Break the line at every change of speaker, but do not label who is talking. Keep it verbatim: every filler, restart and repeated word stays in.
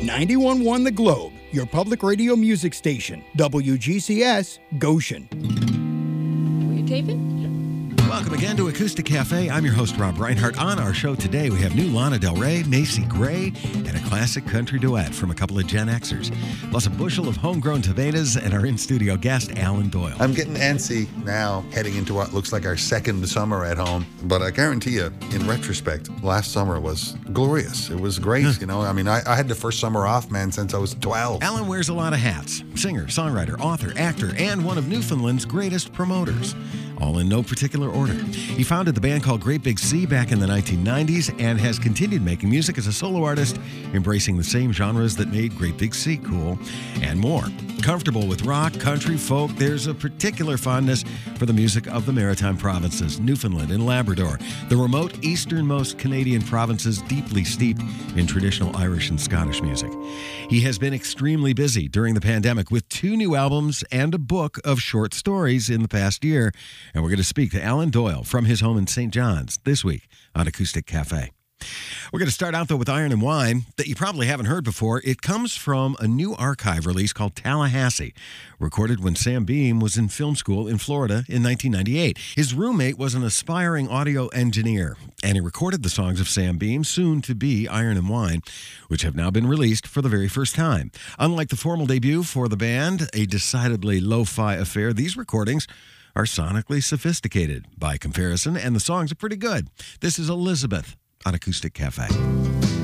ninety-one point one The Globe, your public radio music station. W G C S, Goshen.
Were you taping?
Welcome again to Acoustic Cafe. I'm your host, Rob Reinhardt. On our show today, we have new Lana Del Rey, Macy Gray, and a classic country duet from a couple of Gen Xers, plus a bushel of homegrown tomatoes and our in-studio guest, Alan Doyle.
I'm getting antsy now, heading into what looks like our second summer at home. But I guarantee you, in retrospect, last summer was glorious. It was great, you know. I mean, I, I had the first summer off, man, since I was twelve.
Alan wears a lot of hats. Singer, songwriter, author, actor, and one of Newfoundland's greatest promoters. All in no particular order. He founded the band called Great Big Sea back in the nineteen nineties and has continued making music as a solo artist, embracing the same genres that made Great Big Sea cool and more. Comfortable with rock, country, folk, there's a particular fondness for the music of the Maritime Provinces, Newfoundland and Labrador, the remote easternmost Canadian provinces deeply steeped in traditional Irish and Scottish music. He has been extremely busy during the pandemic with two new albums and a book of short stories in the past year, and we're going to speak to Alan Doyle from his home in Saint John's this week on Acoustic Cafe. We're going to start out, though, with Iron and Wine that you probably haven't heard before. It comes from a new archive release called Tallahassee, recorded when Sam Beam was in film school in Florida in nineteen ninety-eight. His roommate was an aspiring audio engineer, and he recorded the songs of Sam Beam, soon to be Iron and Wine, which have now been released for the very first time. Unlike the formal debut for the band, a decidedly lo-fi affair, these recordings are sonically sophisticated by comparison, and the songs are pretty good. This is Elizabeth on Acoustic Cafe.